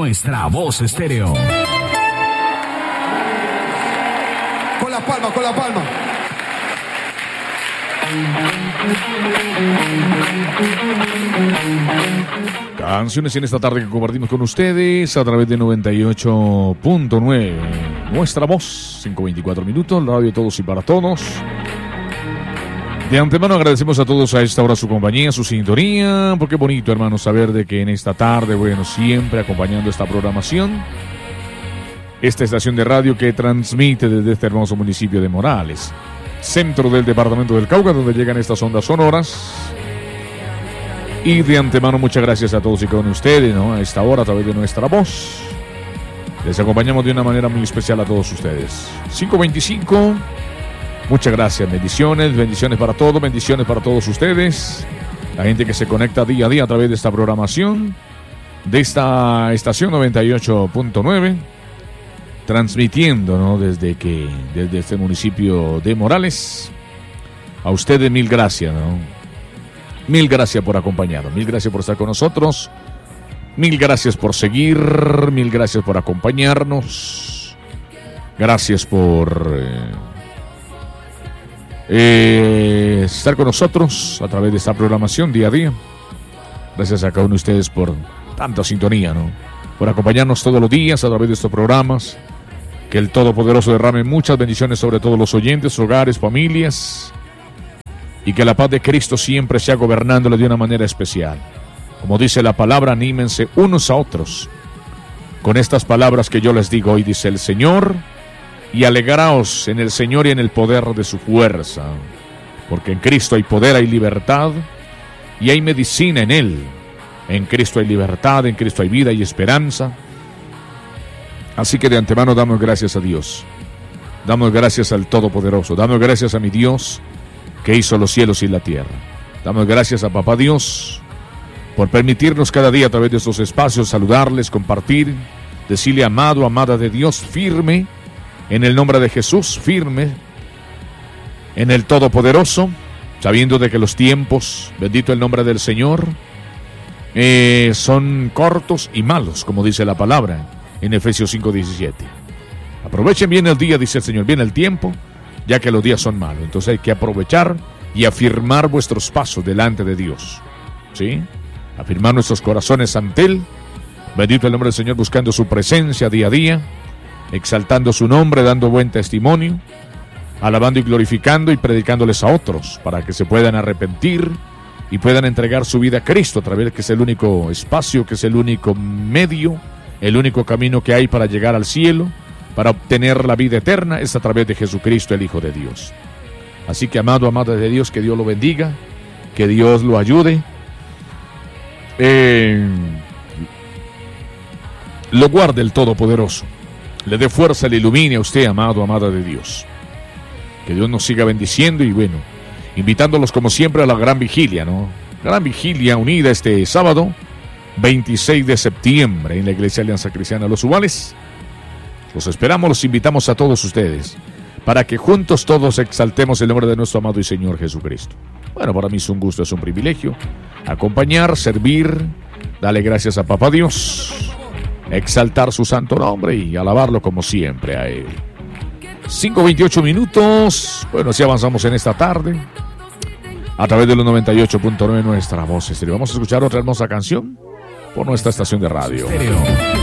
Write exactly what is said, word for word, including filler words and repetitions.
Nuestra Voz Estéreo. Con la palma, con la palma. Canciones en esta tarde que compartimos con ustedes a través de noventa y ocho punto nueve. Nuestra Voz, cinco veinticuatro minutos, radio de todos y para todos. De antemano agradecemos a todos a esta hora su compañía, su sintonía, porque es bonito, hermano, saber de que en esta tarde, bueno, siempre acompañando esta programación, esta estación de radio que transmite desde este hermoso municipio de Morales, centro del departamento del Cauca, donde llegan estas ondas sonoras. Y de antemano muchas gracias a todos y cada uno de ustedes, ¿no? A esta hora a través de Nuestra Voz. Les acompañamos de una manera muy especial a todos ustedes. cinco veinticinco. Muchas gracias, bendiciones, bendiciones para todos, bendiciones para todos ustedes. La gente que se conecta día a día a través de esta programación, de esta estación noventa y ocho punto nueve, transmitiendo, ¿no? Desde que, desde este municipio de Morales. A ustedes mil gracias, ¿no? Mil gracias por acompañarnos, mil gracias por estar con nosotros, mil gracias por seguir, mil gracias por acompañarnos, gracias por eh, eh, estar con nosotros a través de esta programación día a día. Gracias a cada uno de ustedes por tanta sintonía, ¿no? Por acompañarnos todos los días a través de estos programas. Que el Todopoderoso derrame muchas bendiciones sobre todos los oyentes, hogares, familias. Y que la paz de Cristo siempre sea gobernándole de una manera especial. Como dice la palabra, anímense unos a otros con estas palabras que yo les digo hoy, dice el Señor, y alegraos en el Señor y en el poder de su fuerza, porque en Cristo hay poder, hay libertad y hay medicina en Él. En Cristo hay libertad, en Cristo hay vida y esperanza. Así que de antemano damos gracias a Dios, damos gracias al Todopoderoso, damos gracias a mi Dios que hizo los cielos y la tierra. Damos gracias a Papá Dios por permitirnos cada día a través de estos espacios saludarles, compartir, decirle amado, amada de Dios, firme en el nombre de Jesús, firme en el Todopoderoso, sabiendo de que los tiempos, bendito el nombre del Señor, eh, son cortos y malos, como dice la palabra en Efesios cinco diecisiete. Aprovechen bien el día, dice el Señor, bien el tiempo, ya que los días son malos. Entonces hay que aprovechar y afirmar vuestros pasos delante de Dios, ¿sí? Afirmar nuestros corazones ante Él, bendito el nombre del Señor, buscando su presencia día a día, exaltando su nombre, dando buen testimonio, alabando y glorificando y predicándoles a otros para que se puedan arrepentir y puedan entregar su vida a Cristo, a través de que es el único espacio, que es el único medio, el único camino que hay para llegar al cielo, para obtener la vida eterna, es a través de Jesucristo, el Hijo de Dios. Así que, amado, amada de Dios, que Dios lo bendiga, que Dios lo ayude, eh, lo guarde el Todopoderoso, le dé fuerza, le ilumine a usted, amado, amada de Dios. Que Dios nos siga bendiciendo y, bueno, invitándolos como siempre a la gran vigilia, ¿no? Gran vigilia unida este sábado, veintiséis de septiembre, en la Iglesia Alianza Cristiana Los Ubales. Los esperamos, los invitamos a todos ustedes, para que juntos todos exaltemos el nombre de nuestro amado y Señor Jesucristo. Bueno, para mí es un gusto, es un privilegio acompañar, servir, darle gracias a Papá Dios, exaltar su santo nombre y alabarlo como siempre a Él. cinco veintiocho minutos, bueno, así avanzamos en esta tarde, a través de los noventa y ocho punto nueve Nuestra Voz Estéreo. Vamos a escuchar otra hermosa canción por nuestra estación de radio.